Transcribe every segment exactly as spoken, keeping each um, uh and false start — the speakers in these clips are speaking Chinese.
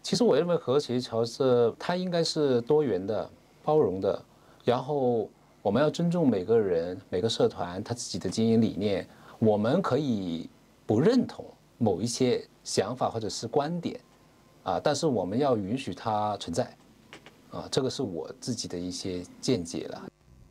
其实我认为和谐侨社它应该是多元的、包容的，然后我们要尊重每个人、每个社团他自己的经营理念。我们可以不认同某一些想法或者是观点，啊，但是我们要允许它存在，啊，这个是我自己的一些见解了。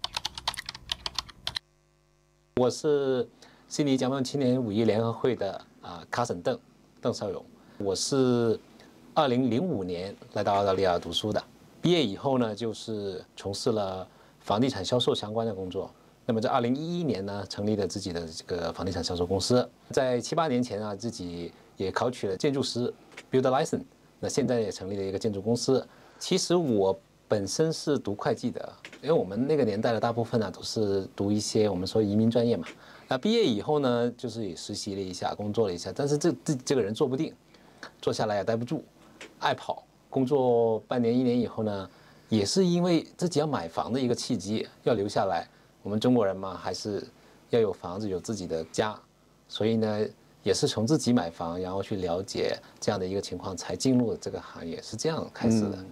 我是悉尼江梦青年五一联合会的啊卡森邓邓少勇，我是二零零五年来到澳大利亚读书的，毕业以后呢，就是从事了房地产销售相关的工作。那么在二零一一年呢，成立了自己的这个房地产销售公司。在七八年前啊，自己也考取了建筑师 Builder License， 那现在也成立了一个建筑公司。其实我本身是读会计的，因为我们那个年代的大部分呢、啊、都是读一些我们说移民专业嘛。那毕业以后呢，就是也实习了一下，工作了一下，但是这这这个人坐不定，坐下来也待不住，爱跑。工作半年一年以后呢，也是因为自己要买房的一个契机，要留下来。我们中国人嘛，还是要有房子，有自己的家，所以呢，也是从自己买房，然后去了解这样的一个情况，才进入了这个行业，是这样开始的。嗯、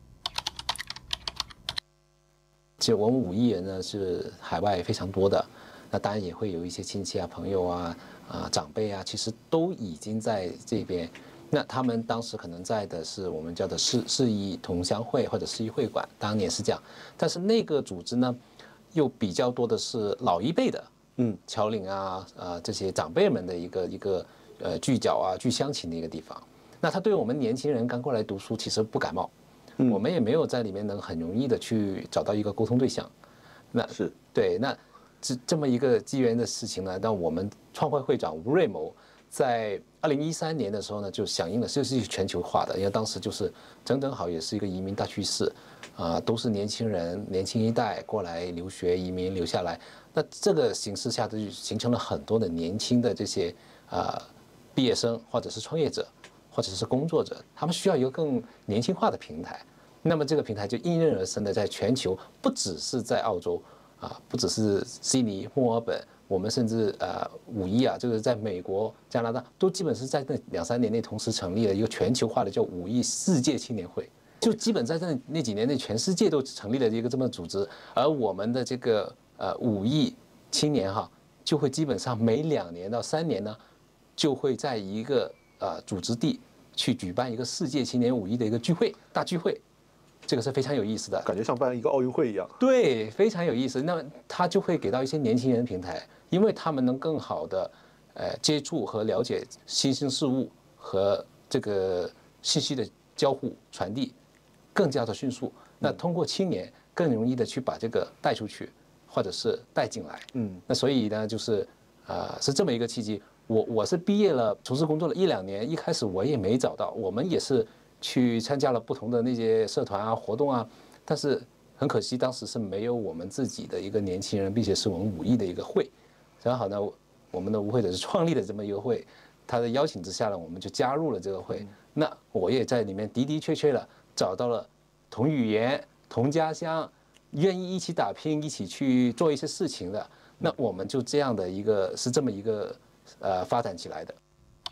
其实我们五亿人呢是海外非常多的，那当然也会有一些亲戚啊、朋友啊、啊长辈啊，其实都已经在这边。那他们当时可能在的是我们叫的市市议同乡会或者市议会馆，当年是这样，但是那个组织呢，又比较多的是老一辈的，嗯，侨领啊，呃，这些长辈们的一个一个呃聚角啊、聚乡情的一个地方。那他对我们年轻人刚过来读书，其实不感冒，嗯，我们也没有在里面能很容易的去找到一个沟通对象。那是对，那这这么一个机缘的事情呢，那我们创会会长吴瑞谋在二零一三年的时候呢，就响应了，这是全球化的，因为当时就是正正好也是一个移民大趋势。啊、呃，都是年轻人，年轻一代过来留学、移民留下来。那这个形势下，就形成了很多的年轻的这些啊、呃、毕业生，或者是创业者，或者是工作者，他们需要一个更年轻化的平台。那么这个平台就应运而生的，在全球，不只是在澳洲啊，不只是悉尼、墨尔本，我们甚至呃五一啊，就是在美国、加拿大，都基本是在那两三年内同时成立了一个全球化的叫五亿世界青年会。就基本在那那几年内，全世界都成立了一个这么组织，而我们的这个呃五亿青年哈，就会基本上每两年到三年呢，就会在一个呃组织地去举办一个世界青年五亿的一个聚会大聚会，这个是非常有意思的， 感觉像办一个奥运会一样。 对，非常有意思。那么他就会给到一些年轻人平台，因为他们能更好的呃接触和了解新兴事物和这个信息的交互传递。更加的迅速，那通过青年更容易的去把这个带出去，或者是带进来。嗯，那所以呢，就是呃是这么一个契机。我我是毕业了，从事工作了一两年，一开始我也没找到，我们也是去参加了不同的那些社团啊、活动啊，但是很可惜，当时是没有我们自己的一个年轻人，并且是我们五亿的一个会。正好呢，我们的吴会者是创立了这么一个会，他的邀请之下呢，我们就加入了这个会。那我也在里面的的确确的找到了同语言、同家乡，愿意一起打拼、一起去做一些事情的，那我们就这样的一个是这么一个呃发展起来的。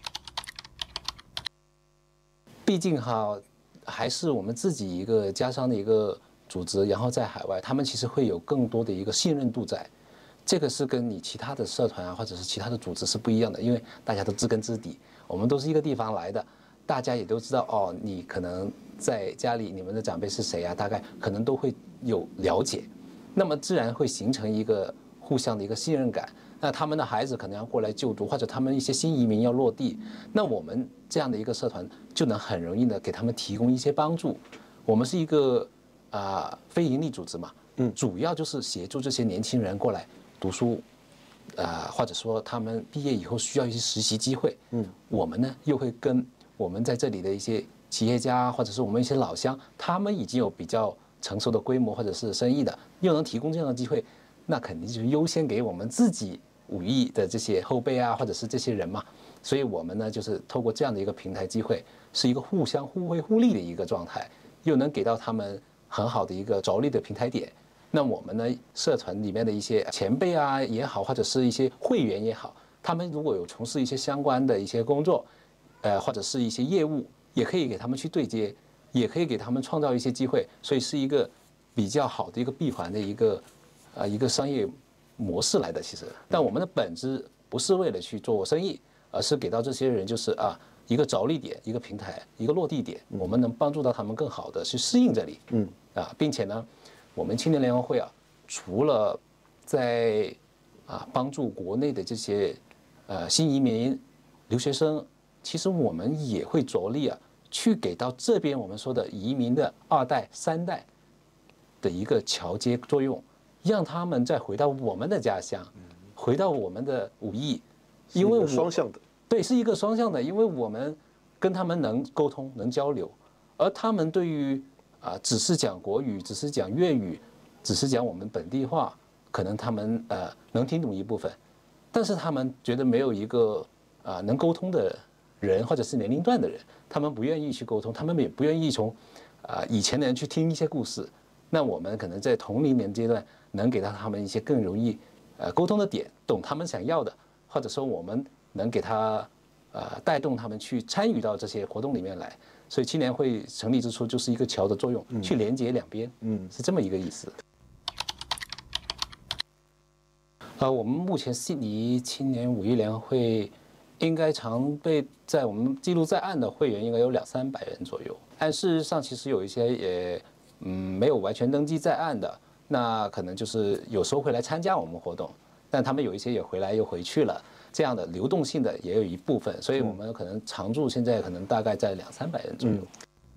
毕竟哈，还是我们自己一个家乡的一个组织，然后在海外，他们其实会有更多的一个信任度在。这个是跟你其他的社团啊，或者是其他的组织是不一样的，因为大家都知根知底，我们都是一个地方来的。大家也都知道哦，你可能在家里，你们的长辈是谁啊？大概可能都会有了解，那么自然会形成一个互相的一个信任感。那他们的孩子可能要过来就读，或者他们一些新移民要落地，那我们这样的一个社团就能很容易的给他们提供一些帮助。我们是一个啊、呃、非营利组织嘛，嗯，主要就是协助这些年轻人过来读书。啊、呃，或者说他们毕业以后需要一些实习机会，嗯，我们呢又会跟我们在这里的一些企业家，或者是我们一些老乡，他们已经有比较成熟的规模或者是生意的，又能提供这样的机会，那肯定就是优先给我们自己五亿的这些后辈啊，或者是这些人嘛。所以我们呢，就是透过这样的一个平台机会，是一个互相互惠互利的一个状态，又能给到他们很好的一个着力的平台点。那我们呢，社团里面的一些前辈啊也好，或者是一些会员也好，他们如果有从事一些相关的一些工作，呃，或者是一些业务， 也可以给他们去对接，也可以给他们创造一些机会，所以是一个比较好的一个闭环的一个呃一个商业模式来的。其实，但我们的本质不是为了去做生意，而是给到这些人就是啊一个着力点、一个平台、一个落地点，我们能帮助到他们更好的去适应这里。嗯啊，并且呢，我们青年联合会啊，除了在啊帮助国内的这些呃新移民留学生，其实我们也会着力啊，去给到这边我们说的移民的二代、三代的一个桥接作用，让他们再回到我们的家乡，回到我们的武义，因为双向的， 对，是一个双向的，因为我们跟他们能沟通、能交流，而他们对于啊只是讲国语、只是讲粤语、只是讲我们本地话，可能他们呃能听懂一部分，但是他们觉得没有一个啊能沟通的人或者是年龄段的人，他们不愿意去沟通，他们也不愿意从啊以前的人去听一些故事。那我们可能在同龄年阶段能给到他们一些更容易呃沟通的点，懂他们想要的，或者说我们能给他呃带动他们去参与到这些活动里面来。所以青年会成立之初就是一个桥的作用，去连接两边，嗯，是这么一个意思。啊，我们目前悉尼青年五一联合会应该常被在我们记录在案的会员应该有两三百人左右，但事实上其实有一些也嗯没有完全登记在案的，那可能就是有时候会来参加我们活动，但他们有一些也回来又回去了，这样的流动性的也有一部分，所以我们可能常驻现在可能大概在两三百人左右。嗯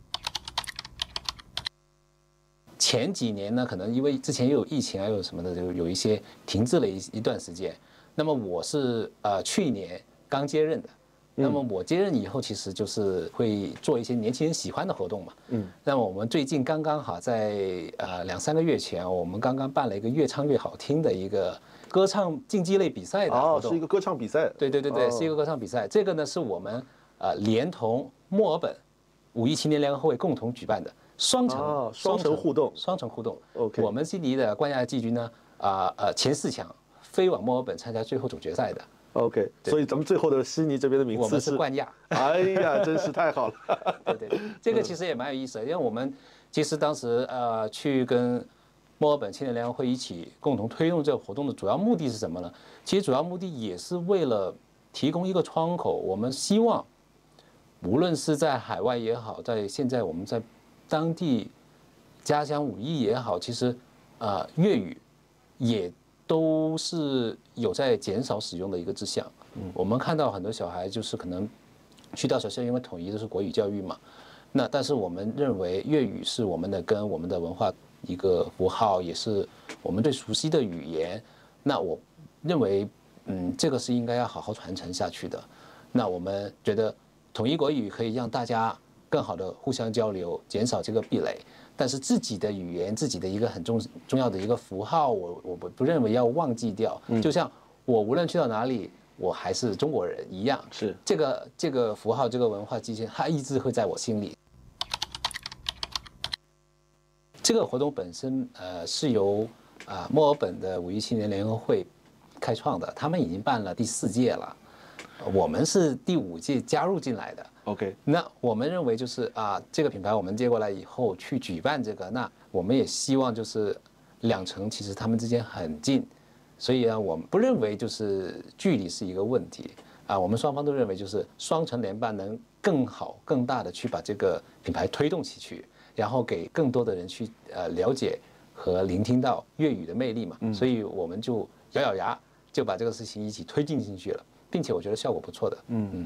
前几年呢，可能因为之前又有疫情啊，又有什么的，就有一些停滞了一一段时间。那么我是呃去年刚接任的，那么我接任以后，其实就是会做一些年轻人喜欢的活动嘛。嗯。那么我们最近刚刚好在呃两三个月前，我们刚刚办了一个越唱越好听的一个歌唱竞技类比赛的活动。 哦，是一个歌唱比赛。 对对对对，是一个歌唱比赛。这个呢是我们呃连同墨尔本五一青年联合会共同举办的。双城、 哦、双城互动， 双城互动。 OK， 我们悉尼的冠亚季军呢，啊 呃, 呃前四强飞往墨尔本参加最后总决赛的。 OK， 所以咱们最后的悉尼这边的名次是我们是冠亚。 哎呀，真是太好了。 对对对，这个其实也蛮有意思的，因为我们其实当时呃去跟墨尔本青年联合会一起共同推动这个活动的主要目的是什么呢？其实主要目的也是为了提供一个窗口，我们希望无论是在海外也好，在现在我们在当地家乡武艺也好，其实呃粤语也都是有在减少使用的一个志向。嗯，我们看到很多小孩就是可能去到学校，因为统一都是国语教育嘛，那但是我们认为粤语是我们的根，我们的文化一个符号，也是我们最熟悉的语言。那我认为，嗯，这个是应该要好好传承下去的。那我们觉得统一国语可以让大家更好的互相交流，减少这个壁垒。但是自己的语言，自己的一个很重重要的一个符号，我我不不认为要忘记掉。就像我无论去到哪里，我还是中国人一样。 是这个这个符号，这个文化基线，它一直会在我心里。这个活动本身，呃，是由啊墨尔本的五一青年联合会开创的，他们已经办了第四届了。我们是第五届加入进来的 ，OK。 那我们认为就是啊，这个品牌我们接过来以后去举办这个，那我们也希望就是两城其实他们之间很近，所以呢，我们不认为就是距离是一个问题啊，我们双方都认为就是双城联办能更好、更大的去把这个品牌推动起去，然后给更多的人去呃了解和聆听到粤语的魅力嘛，所以我们就咬咬牙就把这个事情一起推进进去了。并且我觉得效果不错的，嗯嗯，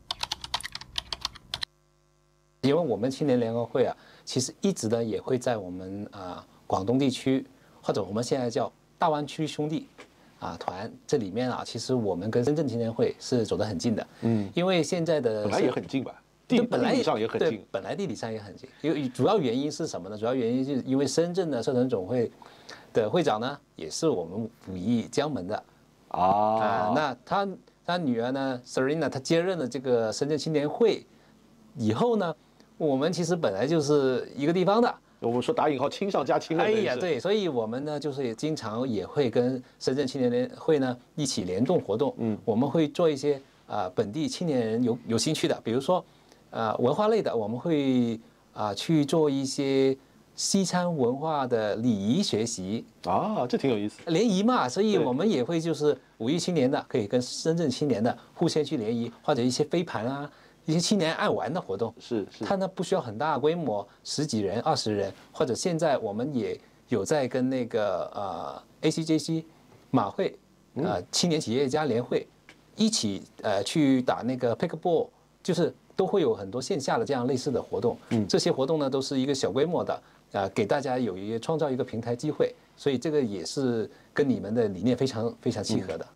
因为我们青年联合会啊，其实一直呢也会在我们啊广东地区，或者我们现在叫大湾区兄弟啊团这里面啊，其实我们跟深圳青年会是走得很近的，嗯，因为现在的本来也很近吧，地本来地理上也很近， 本来地理上也很近，因为主要原因是什么呢？主要原因是因为深圳的社团总会的会长呢，也是我们武义江门的啊、呃，那他。他女儿呢 ，Serena， 她接任了这个深圳青年会以后呢，我们其实本来就是一个地方的。 我们说打引号亲上加亲了。 哎呀，对，所以我们呢，就是也经常也会跟深圳青年联会呢一起联动活动。嗯，我们会做一些啊、呃、本地青年人有有兴趣的，比如说呃文化类的，我们会啊、去做一些西餐文化的礼仪学习。 啊，这挺有意思。 联谊嘛，所以对我们也会就是五一青年的可以跟深圳青年的互相去联谊，或者一些飞盘啊，一些青年爱玩的活动。 是是， 它呢不需要很大的规模，十几人、二十人，或者现在我们也有在跟那个呃 A C J C 马会呃青年企业家联会一起呃去打那个 pickleball， 就是都会有很多线下的这样类似的活动。嗯，这些活动呢都是一个小规模的，啊、呃，给大家有一个创造一个平台机会，所以这个也是跟你们的理念非常非常契合的。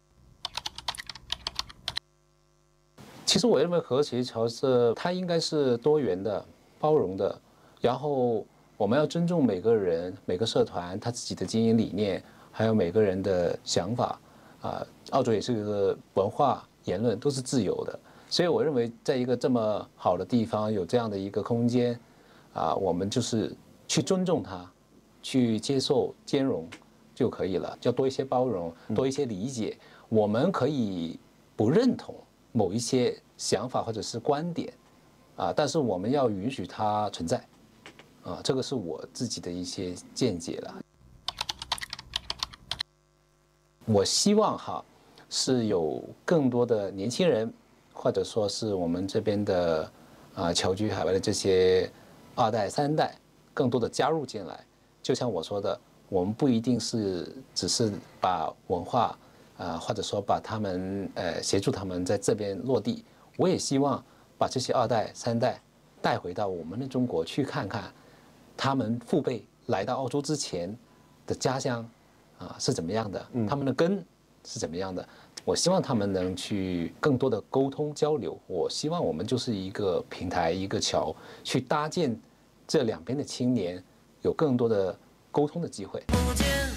其实我认为和谐侨社它应该是多元的、包容的，然后我们要尊重每个人、每个社团他自己的经营理念，还有每个人的想法。啊，澳洲也是一个文化言论都是自由的，所以我认为在一个这么好的地方有这样的一个空间，啊，我们就是去尊重它，去接受兼容就可以了，要多一些包容，多一些理解。我们可以不认同某一些想法或者是观点，啊，但是我们要允许它存在，啊，这个是我自己的一些见解了。我希望哈是有更多的年轻人，或者说是我们这边的啊侨居海外的这些二代、三代，更多的加入进来。就像我说的，我们不一定是只是把文化啊，或者说把他们呃协助他们在这边落地。我也希望把这些二代、三代带回到我们的中国去看看，他们父辈来到澳洲之前的家乡。啊，是怎么样的？他们的根是怎么样的？我希望他们能去更多的沟通交流。我希望我们就是一个平台，一个桥，去搭建这两边的青年有更多的沟通的机会。